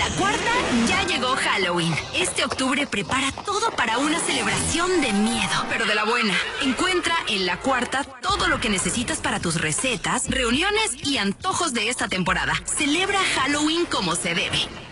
La Cuarta ya llegó Halloween. Este octubre prepara todo para una celebración de miedo, pero de la buena. Encuentra en La Cuarta todo lo que necesitas para tus recetas, reuniones y antojos de esta temporada. Celebra Halloween como se debe.